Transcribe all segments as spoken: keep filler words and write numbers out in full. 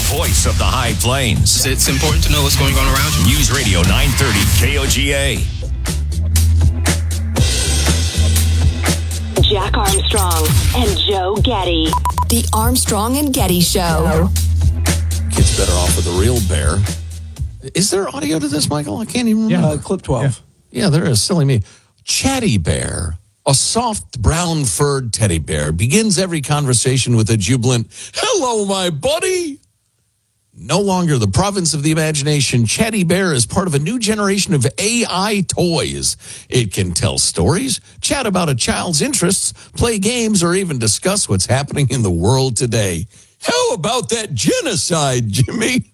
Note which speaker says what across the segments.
Speaker 1: voice of the High Plains.
Speaker 2: It's important to know what's going on around you.
Speaker 1: News Radio nine thirty K O G A.
Speaker 3: Jack Armstrong and Joe Getty.
Speaker 4: The Armstrong and Getty Show.
Speaker 5: Kids better off with a real bear. Is there audio to this, Michael? I can't even remember.
Speaker 6: Yeah, uh, clip twelve.
Speaker 5: Yeah. yeah, there is. Silly me. Chatty Bear, a soft brown furred teddy bear, begins every conversation with a jubilant, "Hello, my buddy." No longer the province of the imagination, Chatty Bear is part of a new generation of A I toys. It can tell stories, chat about a child's interests, play games, or even discuss what's happening in the world today. How about that genocide, Jimmy?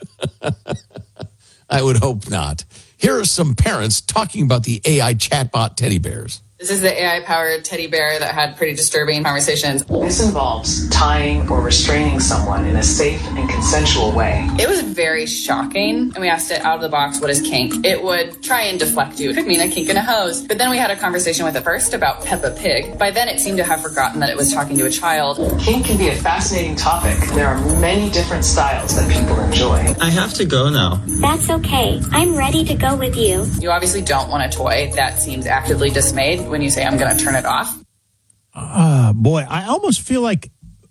Speaker 5: I would hope not. Here are some parents talking about the A I chatbot teddy bears.
Speaker 7: This is the A I-powered teddy bear that had pretty disturbing conversations.
Speaker 8: This involves tying or restraining someone in a safe and consensual way.
Speaker 7: It was very shocking, and we asked it out of the box, what is kink? It would try and deflect you. It could mean a kink in a hose. But then we had a conversation with it first about Peppa Pig. By then, it seemed to have forgotten that it was talking to a child.
Speaker 8: Kink can be a fascinating topic. There are many different styles that people enjoy.
Speaker 2: I have to go now.
Speaker 9: That's okay. I'm ready to go with you.
Speaker 7: You obviously don't want a toy that seems actively dismayed when you say, I'm going to turn it off.
Speaker 6: Uh, boy, I almost feel like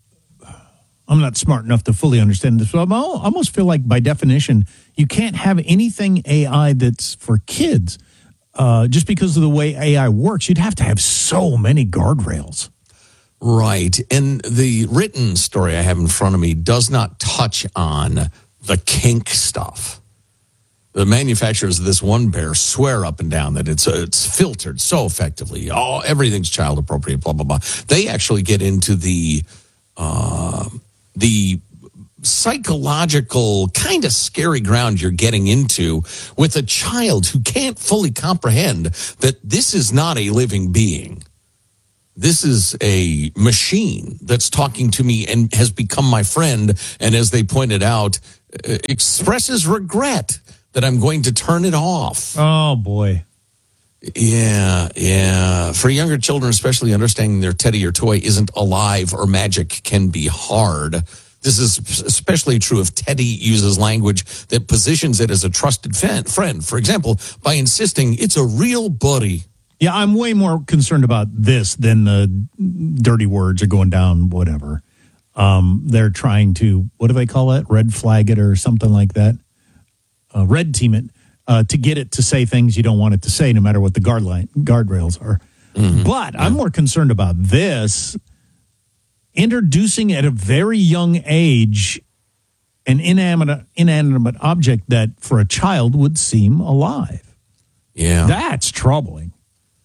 Speaker 6: I'm not smart enough to fully understand this, but I almost feel like by definition, you can't have anything A I that's for kids. Uh, just because of the way A I works, you'd have to have so many guardrails.
Speaker 5: Right. And the written story I have in front of me does not touch on the kink stuff. The manufacturers of this one bear swear up and down that it's uh, it's filtered so effectively. Oh, everything's child appropriate, blah, blah, blah. They actually get into the uh, the psychological kind of scary ground you're getting into with a child who can't fully comprehend that this is not a living being. This is a machine that's talking to me and has become my friend. And as they pointed out, uh, expresses regret that I'm going to turn it off.
Speaker 6: Oh, boy.
Speaker 5: Yeah, yeah. For younger children, especially, understanding their teddy or toy isn't alive or magic can be hard. This is especially true if Teddy uses language that positions it as a trusted friend. For example, by insisting it's a real buddy.
Speaker 6: Yeah, I'm way more concerned about this than the dirty words are going down, whatever. Um, they're trying to, what do they call it? Red flag it or something like that. Uh, red team it uh, to get it to say things you don't want it to say, no matter what the guard line, guardrails are. Mm-hmm. But I'm more concerned about this, introducing at a very young age an inanimate, inanimate object that for a child would seem alive.
Speaker 5: Yeah.
Speaker 6: That's troubling.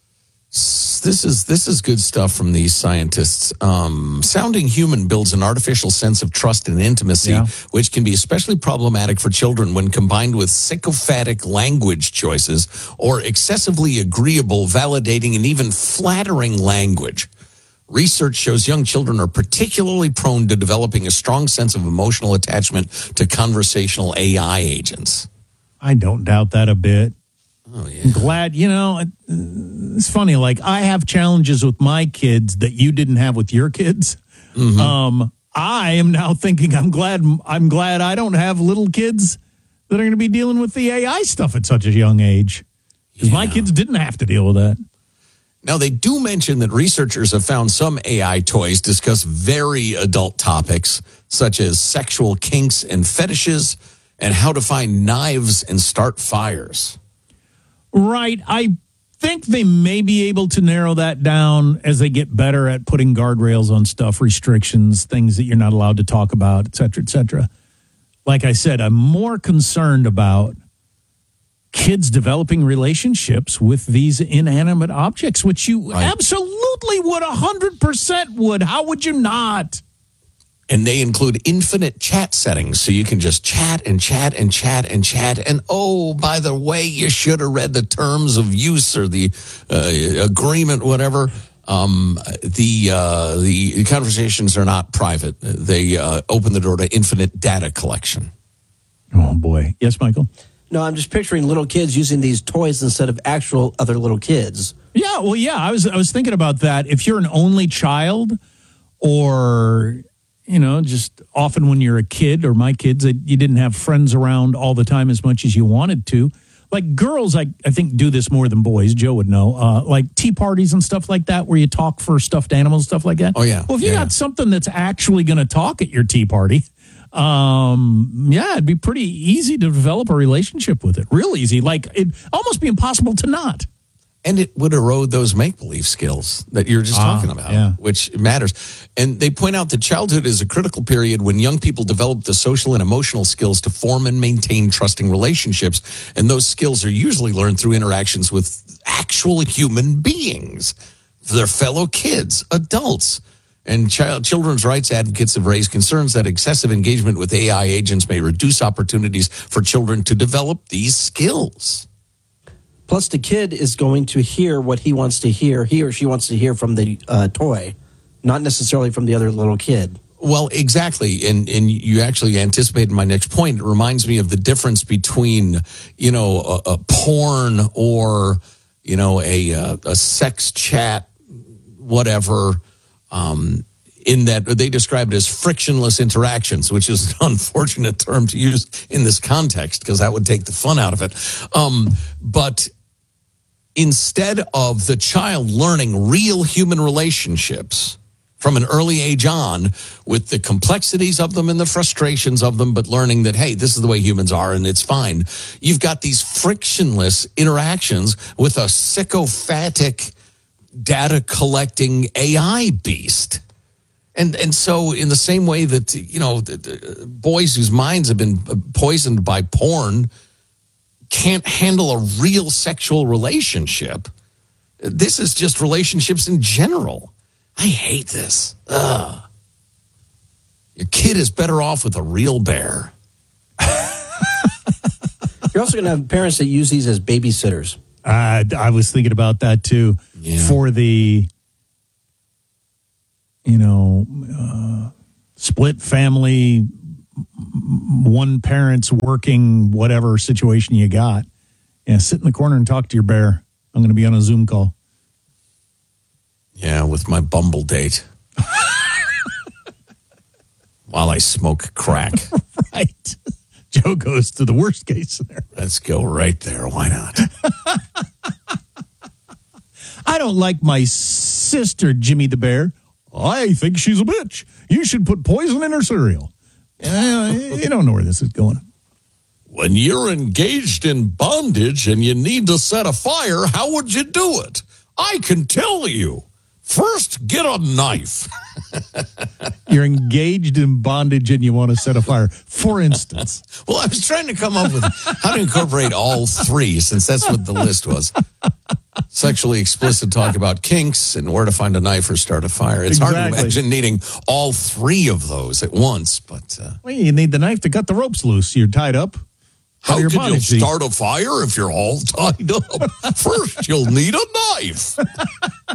Speaker 5: This is this is good stuff from these scientists. Um, sounding human builds an artificial sense of trust and intimacy, yeah. which can be especially problematic for children when combined with sycophantic language choices or excessively agreeable, validating, and even flattering language. Research shows young children are particularly prone to developing a strong sense of emotional attachment to conversational A I agents.
Speaker 6: I don't doubt that a bit.
Speaker 5: Oh, yeah.
Speaker 6: I'm glad, you know, it's funny. Like, I have challenges with my kids that you didn't have with your kids. Mm-hmm. Um, I am now thinking I'm glad I'm glad I don't have little kids that are going to be dealing with the A I stuff at such a young age. Because yeah. my kids didn't have to deal with that.
Speaker 5: Now, they do mention that researchers have found some A I toys discuss very adult topics, such as sexual kinks and fetishes, and how to find knives and start fires.
Speaker 6: Right. I think they may be able to narrow that down as they get better at putting guardrails on stuff, restrictions, things that you're not allowed to talk about, et cetera, et cetera. Like I said, I'm more concerned about kids developing relationships with these inanimate objects, which you right. absolutely would, one hundred percent would. How would you not?
Speaker 5: And they include infinite chat settings, so you can just chat and chat and chat and chat. And, oh, by the way, you should have read the terms of use or the uh, agreement, whatever. Um, the uh, the conversations are not private. They uh, open the door to infinite data collection.
Speaker 6: Oh, boy. Yes, Michael?
Speaker 10: No, I'm just picturing little kids using these toys instead of actual other little kids.
Speaker 6: Yeah, well, yeah, I was I was thinking about that. If you're an only child or... you know, just often when you're a kid or my kids, that you didn't have friends around all the time as much as you wanted to. Like girls, I, I think, do this more than boys. Joe would know. Uh, like tea parties and stuff like that where you talk for stuffed animals, stuff like that.
Speaker 5: Oh, yeah.
Speaker 6: Well, if you
Speaker 5: yeah.
Speaker 6: got something that's actually going to talk at your tea party, um, yeah, it'd be pretty easy to develop a relationship with it. Real easy. Like it'd almost be impossible to not.
Speaker 5: And it would erode those make-believe skills that you're just
Speaker 6: Ah,
Speaker 5: talking about,
Speaker 6: yeah.
Speaker 5: which matters. And they point out that childhood is a critical period when young people develop the social and emotional skills to form and maintain trusting relationships. And those skills are usually learned through interactions with actual human beings, their fellow kids, adults. And child, children's rights advocates have raised concerns that excessive engagement with A I agents may reduce opportunities for children to develop these skills.
Speaker 10: Plus, the kid is going to hear what he wants to hear, he or she wants to hear from the uh, toy, not necessarily from the other little kid.
Speaker 5: Well, exactly. And and you actually anticipated my next point. It reminds me of the difference between, you know, a, a porn or, you know, a, a, a sex chat, whatever, um, in that they describe it as frictionless interactions, which is an unfortunate term to use in this context because that would take the fun out of it. Um, but instead of the child learning real human relationships from an early age on with the complexities of them and the frustrations of them, but learning that, hey, this is the way humans are and it's fine, you've got these frictionless interactions with a sycophantic data collecting A I beast. And and so in the same way that, you know, the, the boys whose minds have been poisoned by porn can't handle a real sexual relationship. This is just relationships in general. I hate this. Ugh. Your kid is better off with a real bear.
Speaker 10: You're also going to have parents that use these as babysitters.
Speaker 6: Uh, I was thinking about that too.
Speaker 5: Yeah.
Speaker 6: For the, you know, uh, split family, one parent's working, whatever situation you got. Yeah, sit in the corner and talk to your bear. I'm going to be on a Zoom call.
Speaker 5: Yeah, with my Bumble date. While I smoke crack.
Speaker 6: Right. Joe goes to the worst case scenario.
Speaker 5: Let's go right there. Why not?
Speaker 6: I don't like my sister, Jimmy the Bear. I think she's a bitch. You should put poison in her cereal. Uh, you don't know where this is going.
Speaker 5: When you're engaged in bondage and you need to set a fire, how would you do it? I can tell you. First, get a knife.
Speaker 6: You're engaged in bondage and you want to set a fire, for instance.
Speaker 5: Well, I was trying to come up with how to incorporate all three, since that's what the list was. Sexually explicit talk about kinks and where to find a knife or start a fire. It's
Speaker 6: Exactly.
Speaker 5: hard to imagine needing all three of those at once, but... Uh,
Speaker 6: Well, you need the knife to cut the ropes loose. You're tied up.
Speaker 5: how
Speaker 6: your
Speaker 5: can you
Speaker 6: bondage.
Speaker 5: start a fire if you're all tied up? First, you'll need a knife.